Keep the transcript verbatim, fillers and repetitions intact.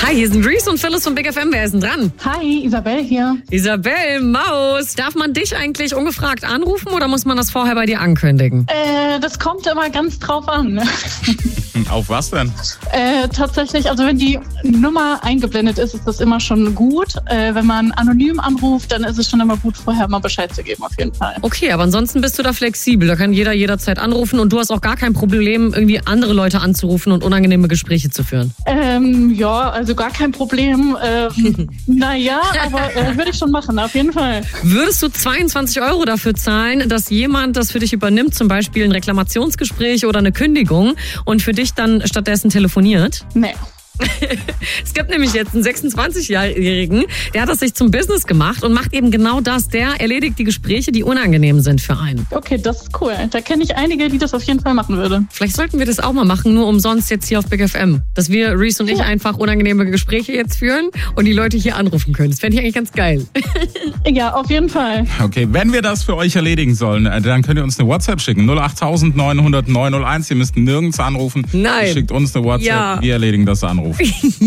Hi, hier sind Reese und Phyllis von Big F M. Wer ist denn dran? Hi, Isabel hier. Isabel, Maus. Darf man dich eigentlich ungefragt anrufen oder muss man das vorher bei dir ankündigen? Äh, das kommt immer ganz drauf an. Ne? Auf was denn? Äh, tatsächlich, also wenn die Nummer eingeblendet ist, ist das immer schon gut. Äh, wenn man anonym anruft, dann ist es schon immer gut, vorher mal Bescheid zu geben, auf jeden Fall. Okay, aber ansonsten bist du da flexibel. Da kann jeder jederzeit anrufen und du hast auch gar kein Problem, irgendwie andere Leute anzurufen und unangenehme Gespräche zu führen. Ähm, ja, also gar kein Problem. Ähm, naja, aber äh, würde ich schon machen, auf jeden Fall. Würdest du zweiundzwanzig Euro dafür zahlen, dass jemand das für dich übernimmt, zum Beispiel ein Reklamationsgespräch oder eine Kündigung und für dich dann stattdessen telefoniert? Nee. Es gibt nämlich jetzt einen sechsundzwanzigjährigen, der hat das sich zum Business gemacht und macht eben genau das. Der erledigt die Gespräche, die unangenehm sind für einen. Okay, das ist cool. Da kenne ich einige, die das auf jeden Fall machen würden. Vielleicht sollten wir das auch mal machen, nur umsonst jetzt hier auf Big F M. Dass wir, Reese und ich, Ja. einfach unangenehme Gespräche jetzt führen und die Leute hier anrufen können. Das fände ich eigentlich ganz geil. Ja, auf jeden Fall. Okay, wenn wir das für euch erledigen sollen, dann könnt ihr uns eine WhatsApp schicken. null acht neun null null neun null eins. Ihr müsst nirgends anrufen. Nein. Ihr schickt uns eine WhatsApp. Ja. Wir erledigen das Anruf.